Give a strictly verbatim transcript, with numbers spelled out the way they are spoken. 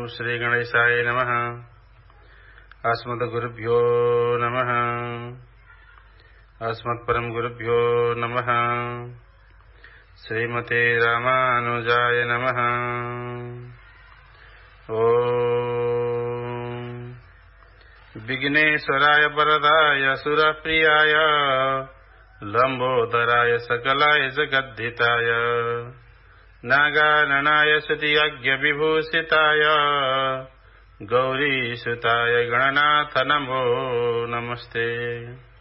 श्रीगणेशाय नमः। अस्मद्गुरुभ्यो नमः। अस्मत्परम गुरुभ्यो नमः। श्रीमते रामानुजाय नमः। ओम विघ्नेश्वराय वरदाय सुरप्रियाय लंबोदराय सकलाय जगद्धिताय नागाननाय स्तुतियज्ञविभूषिताय गौरीसुताय गणनाथ नमो नमस्ते।